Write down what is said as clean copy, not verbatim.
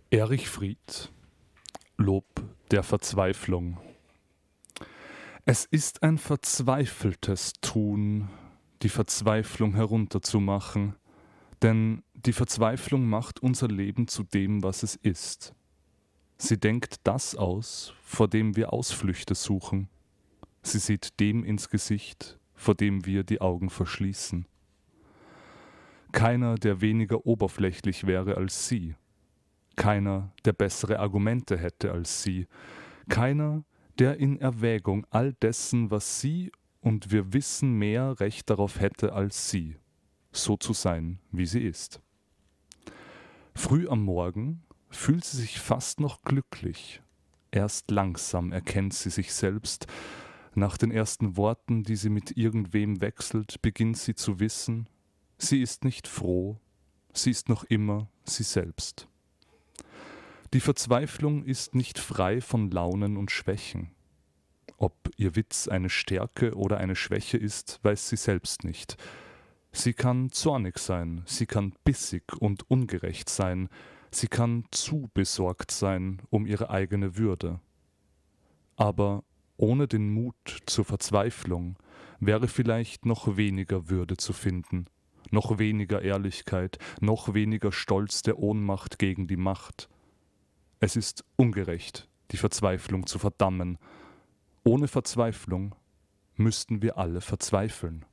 Erich Fried, Lob der Verzweiflung. Es ist ein verzweifeltes Tun, die Verzweiflung herunterzumachen, denn die Verzweiflung macht unser Leben zu dem, was es ist. Sie denkt das aus, vor dem wir Ausflüchte suchen. Sie sieht dem ins Gesicht, vor dem wir die Augen verschließen. Keiner, der weniger oberflächlich wäre als sie. Keiner, der bessere Argumente hätte als sie. Keiner, der in Erwägung all dessen, was sie und wir wissen mehr, Recht darauf hätte als sie, so zu sein, wie sie ist. Früh am Morgen fühlt sie sich fast noch glücklich. Erst langsam erkennt sie sich selbst. Nach den ersten Worten, die sie mit irgendwem wechselt, beginnt sie zu wissen, sie ist nicht froh, sie ist noch immer sie selbst. Die Verzweiflung ist nicht frei von Launen und Schwächen. Ob ihr Witz eine Stärke oder eine Schwäche ist, weiß sie selbst nicht. Sie kann zornig sein, sie kann bissig und ungerecht sein, sie kann zu besorgt sein um ihre eigene Würde. Aber ohne den Mut zur Verzweiflung wäre vielleicht noch weniger Würde zu finden, noch weniger Ehrlichkeit, noch weniger Stolz der Ohnmacht gegen die Macht. Es ist ungerecht, die Verzweiflung zu verdammen. Ohne Verzweiflung müssten wir alle verzweifeln.